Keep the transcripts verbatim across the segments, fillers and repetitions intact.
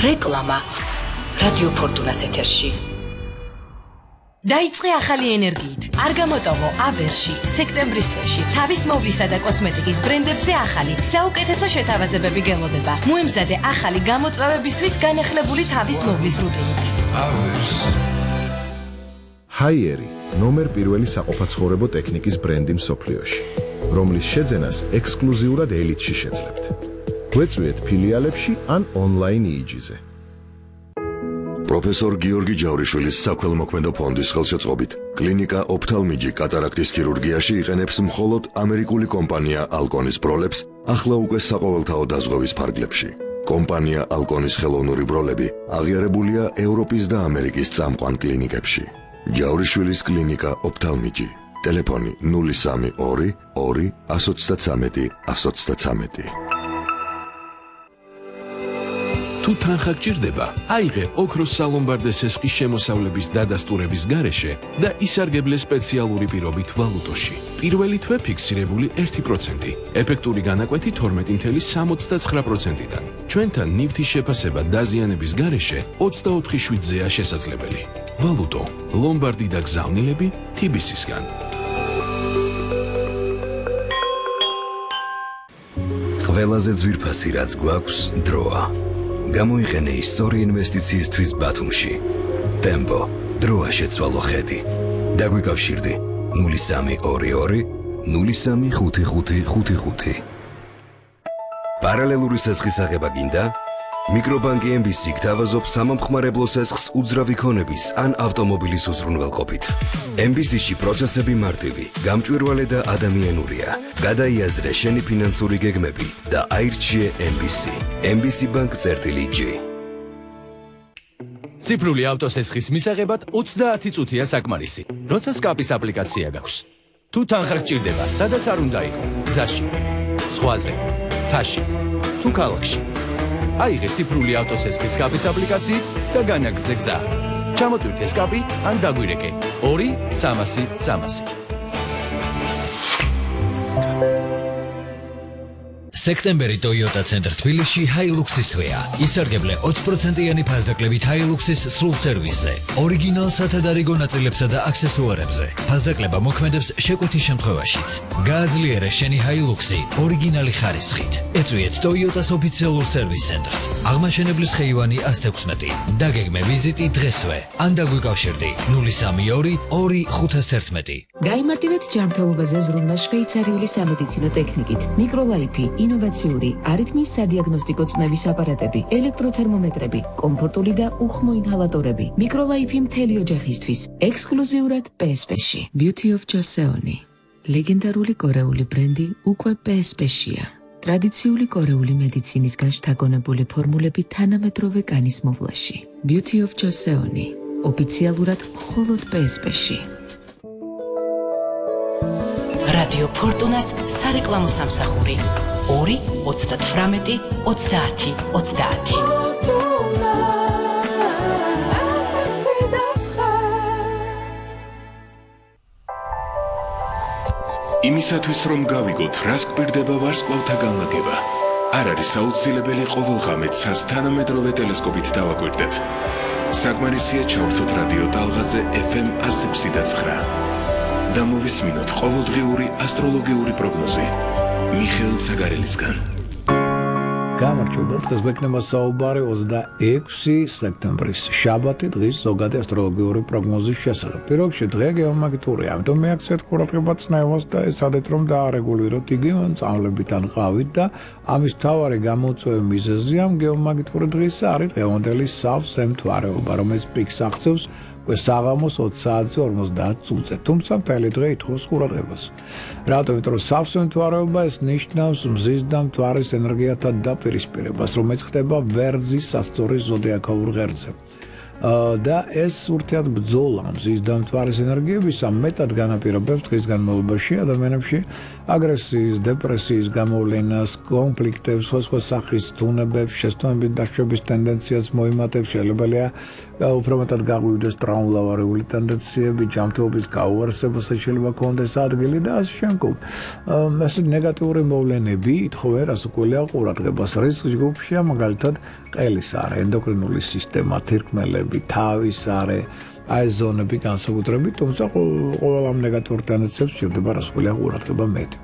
რეკლამა რადიო ფორტუნას ეთერში. დაიწყე ახალი ენერგიით. არ გამოტოვო აბერში სექტემბრის თვეში თავის მოვლისა და კოსმეტიკის ბრენდებზე ახალი საუკეთესო შეთავაზებები გელოდება. მოემზადე ახალი გამოწვევებისთვის განახლებული თავის მოვლის რუტინით. ჰაიერი ნომერ პირველი საყოფაცხოვრებო ტექნიკის ბრენდი მსოფლიოში, რომლის შეძენას ექსკლუზიურად ელიტში შეძლებთ. გვეწვიეთ ფილიალებში ან ონლაინ იიჯიზე. პროფესორ გიორგი ჯავრიშვილის საქველმოქმედო ფონდის ხელშეწყობით კლინიკა ოფთალმიჯი კატარაქტის ქირურგიაში იყენებს მხოლოდ ამერიკული კომპანია ალკონის ბროლებს, ახლა უკვე საყოველთაო დაზღვევის ფარგლებში. კომპანია ალკონის ხელოვნური ბროლები აღიარებულია ევროპის და ამერიკის წამყვან კლინიკებში. ჯავრიშვილის კლინიკა ოფთალმიჯი. ტელეფონი ნული სამი ორი ორი ათს ოცდათრამეტი ათს ოცდათრამეტი. თუ თანხა გჭირდება, აიღე ოქროს სალომბარდე სესხის შემოსავლების დადასტურების გარეშე და ისარგებლე სპეციალური პირობით ვალუტოში. პირველი თვე ფიქსირებული ერთი პროცენტი, ეფექტური განაკვეთი თორმეტი მცდე სამოცდაცხრა პროცენტიდან. ჩვენთან ნივთის შეფასება დაზიანების გარეშე ოცდაოთხი შვიდზეა შესაძლებელი. ვალუტო, ლომბარდი და გზავნილები თი ბი სისგან. ყველაზე ძვირფასი რაც გვაქვს დროა. გამოიყენე ის სწორი ინვესტიციისთვის ბათუმში. ტემპო, დროა შეცვალო ხედი. დაგვიკავშირდი ნული სამი ორი ორი ნული სამი ხუთი ხუთი ხუთი ხუთი. პარალელური სესხის აღება გინდა? მიკრობანკი ემ ბი სი გთავაზობს სამომხმარებლო სესხს უძრავი ქონების ან ავტომობილის უზრუნველყოფით. ემ ბი სი-ში პროცესები მარტივი, გამჭვირვალე და ადამიანურია. გადაიაზრე შენი ფინანსური გეგმები და აირჩიე ემ ბი სი. ემ ბი სი ბანკ წერტილი ჯი. ციფრული ავტოსესხის მისაღებად ოცდაათი წუთია საკმარისი, როცა სკაპის აპლიკაცია გაქვს. თუ თანხა გჭირდება, სადაც არ უნდა იყო, გზაში, ზღვაზე, მთაში, თუ ქალაქში. აიღე ციფრული ავტოსესხის სკაპის აპლიკაციით და განაგრძე გზა. ჩამოტვირთე სკაპი ან დაგვირეკე ორი სამასი სამასი. სექტემბერი Toyota ცენტრ თბილისში Hilux-ის თვეა. ისარგებლე ოცი პროცენტიანი ფასდაკლებით Hilux-ის სრულ სერვისზე, ორიგინალ სათადარიგო ნაწილებსა და აქსესუარებზე. ფასდაკლება მოქმედებს შეკვეთის შემთხვევაშიც. გააძლიერე შენი Hilux-ი ორიგინალი ხარისხით. ეწვიეთ Toyota-s ოფიციალურ სერვის ცენტრს. აღმაშენებლის ხეივანი ათს ეთექვსმეტი. დაგეგმე ვიზიტი დღესვე. ან დაგვიკავშირდი ნული სამი ორი ორი ხუთს ერთმეტი. გაიმარტივეთ ჯანმრთელობაზე ზრუნვა შვეიცარიული სამედიცინო ტექნიკით. მიკროლაიფი, ინოვაციური, არითმიის სადიაგნოსტიკო წნევის აპარატები, ელექტროთერმომეტრები, კომფორტული და უხმო ინჰალატორები. მიკროლაიფი მთელი ოჯახისთვის, ექსკლუზიურად პი ეს პი-ში. Beauty of Joseon. ლეგენდარული კორეული ბრენდი უკვე პი ეს პი-შია. ტრადიციული კორეული მედიცინისგან შთაგონებული ფორმულები თანამედროვე კანის მოვლაში. Beauty of Joseon. ოფიციალურად მხოლოდ პი ეს პი-ში. რადიო ფორტუნას სარეკლამო სამსახური ორი ოცდათვრამეტი ოცდაათი ოცდაათი. იმისათვის რომ გავიგოთ რას გვპირდება ვარსკვლავთა განლაგება, არ არის აუცილებელი ყოველღამე ცას თანამედროვე ტელესკოპით დავაკვირდეთ. საკმარისია ჩავრთოთ რადიო ტალღაზე ეფ ემ ათს ექვსი და ცხრა. და მოვისმინოთ ყოველდღიური ასტროლოგიური პროგნოზი მიხეილ ცაგარელისგან. გამარჯობა, დღეს გვექნება საუბარი ოცდაექვსი სექტემბრის შაბათი დღის ზოგადი ასტროლოგიური პროგნოზის შესახებ. პირველ რიგში დღე გეომაგნიტურია, ამიტომ მიაქციეთ ყურადღება წნევას და ეცადეთ რომ დაარეგულიროთ იგი წამლებით ან ყავით და ამის მთავარი გამოწვევი მიზეზი ამ გეომაგნიტური დღისა არის დღევანდელი სავსე მთვარეობა, რომელიც პიკს აღწევს საღამოს ოცი საათზე ორმოცდაათ წუთზე, თუმცა მთელი დღე ითხოვს ყურადღებას. რატომ? იმიტომ რომ სავსე მთვარეობა ეს ნიშნავს მზის და მთვარის ენერგიათა დაპირისპირებას, რომელიც ხდება ვერძის სასწორის ზოდიაქალურ ღერძზე. და ეს ურთიერთ ბრძოლა მზის და მთვარის ენერგიებისა მეტად განაპირობებს დღის განმავლობაში ადამიანებში აგრესიის, დეპრესიის გამოვლენას, კონფლიქტებს, სხვა სახის თუნებებს, შეცდომებით დაშვების ტენდენციას მოიმატებს, შელებელია უფრო მეტად გაგვივიდეს ტრაუმლავარიული ტენდენციები, ჯანმრთელობის გაუარესება შეიძლება კონდეს ადგილი და ასე შემდგომ. ასე ნეგატიური მოვლენები ითხოვენ რას უკველია ყურადღებას. რისკ ჯგუფშია მაგალითად ყელის არე, ენდოკრინული სისტემა, თირკმელები, თავის არე, აი ზონები განსაკუთრებით, თუმცა ყოველ ამ ნეგატიურ ტენდენციებს სჭირდება რასკვლელი ყურადღება მეტი.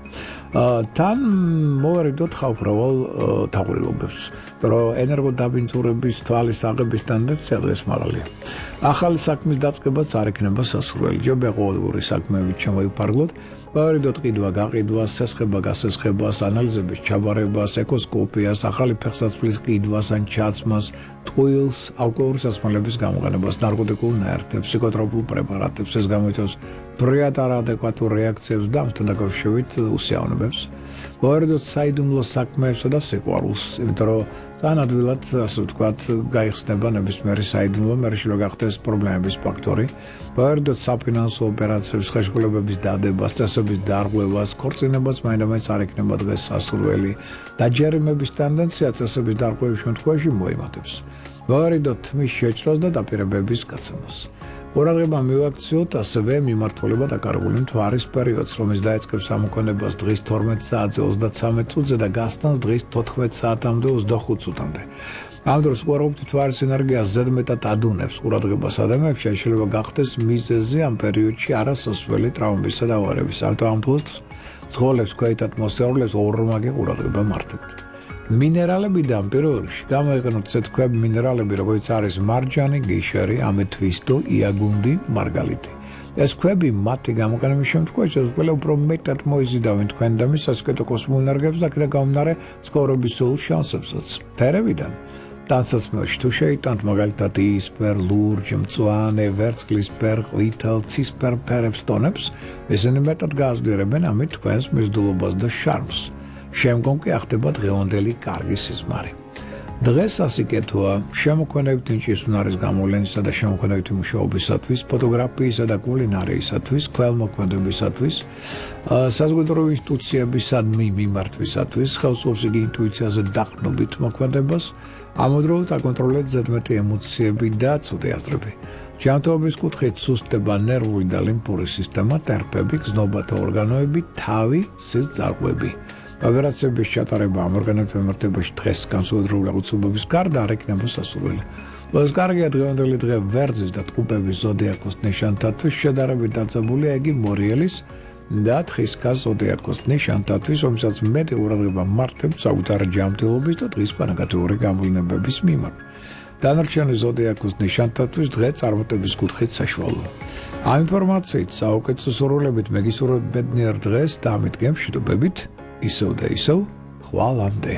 თან მოვერიდოთ ხალხმრავალ თაყურილობებს, რომ ენერგოდაბინძურების თვალის აღების ტენდენცია დღეს მაღალია. ახალი საქმის დაწყებაც არ იქნება სასურველი, ჯობია ყოველგვარი საქმეებით შემოიფარგლოთ, მოვერიდოთ ყიდვა, გაყიდვა, სესხება, გასესხებას, ანალიზების ჩაბარებას, ეკოსკოპიას, ახალი ფეხსაცმლის ყიდვას ან ჩაცმას, ტყუილს, ალკოჰოლური სასმელების გამოყენებას, ნარკოტიკულ ნაერთებს, ფსიქოტროპულ პრეპარატებს, ეს გამოიწვევს ფრიად არადეკვატურ რეაქციებს და ამასთან დაკავშირებით უსიავნებებს. მოვერიდოთ საიდუმლო საქმეებსა და სიყვარულს, იმიტომ რომ თან ადვილად, ასე ვთქვათ, გაიხსნება ნებისმიერი საიდუმლო, მერე შეიძლება გახდეს პრობლემების ფაქტორი. მოვერიდოთ საფინანსო ოპერაციების, ხელშეკრულებების დადებას, წესების დარღვევას, ქორწინებას მაინდამაინც არ იქნება დღეს სასურველი. დაჯერიმების ტენდენცია წესების დარღვევის შემთხვევაში მოიმატებს. მოვერიდოთ მის შეჭრას და დაპირებების გაცემას. ყურადღება მივაქციოთ ასევე მიმართულება დაკარგული მთვარის პერიოდს, რომელიც დაიწყებს ამოქმედებას დღის თორმეტ საათზე ოცდაცამეტ წუთზე და გასტანს დღის თოთხმეტ საათამდე ოცდახუთ წუთამდე. ამ დროს უარყოფითი მთვარის ენერგია ზედმეტად ადუნებს ყურადღებას ადამიანებში, შეიძლება გახდეს მიზეზი ამ პერიოდში არასასურველი ტრაუმებისა და ავარიების. ამიტომ ამ დროს ცხოველებს, ქვეით ატმოსფერულებს ორმაგი ყურადღება მართებთ. მინერალებიდან პირველ რიგში გამოიყენოთ ისეთ ქვები მინერალები, როგორც არის მარჯანი, გიშერი, ამეთვისტო, იაგუნდი, მარგალიტი. ეს ქვები მათი გამოყენების შემთხვევაში უბრალოდ უფრო მეტად მოიზიდავენ თქვენ და მის სასკეტო კოსმოსურ ენერგიებს და აქედან გამომდინარე ცხოვრების სულ შანსებსაც. ფერებიდან ტანსაცმელში თუ შეიტანთ მაგალითად იისფერ, ლურჯ, მწვანე, ვერცხლისფერ, ყვითელ, ცისფერ ფერებს ტონებს, ესენი მეტად გააზრდებენ ამით თქვენს მიზიდულობას და შარმს. შემდგომ კი ახდება დღევანდელი კარგი სიზმარი. დღეს ასიკეთოა შემოქმედებითი ნიჭის უნარის გამოვლენისა და შემოქმედებითი მუშაობისათვის, ფოტოგრაფიისა და კულინარიისათვის, ქველმოქმედებისათვის, საზოგადოებრივი ინსტიტუციებისადმი მიმართვისათვის, ხელსაუს იგი ინტუიციაზე დაყრდნობით მოქმედებას, ამავდროულად აკონტროლეთ ზედმეტი ემოციები და ცუდი აზრები. ჯანმრთელობის კუთხით სუსტდება ნერვული და ლიმფური სისტემა, ტერფები, გზნობათა ორგანოები, თავი, სისწარღვები. ოპერაციების ჩატარება ამ ორგანოების მიმართებაში დღეს განსაკუთრებული აღწევების გარდა არ იქნება სასურველი. ეს კარგია დღევანდელი დღე ვერძის და ტყუპების ზოდიაქოს ნიშანთათვის შედარებით დაძაბულია იგი მორიელის და თხისკას ზოდიაქოს ნიშანთათვის, რომელსაც მეტი ყურადღება მართებს საკუთარი ჯანმრთელობის და დღის პანეგატიური გამოვლენების მიმართ. დანარჩენი ზოდიაქოს ნიშანთათვის დღე წარმატების კუთხით საშუალოა. ამ ინფორმაციით საუკეთესო სურვილებით მეგისურვებთ ბედნიერ დღეს და ამით მშვიდობებით ისევ და ისევ ხვალამდე.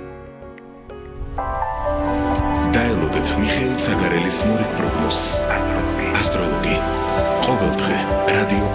დაელოდეთ მიხეილ ცაგარელის მორიგ პროგნოზს. ასტროლოგი. ყოველდღე რადიო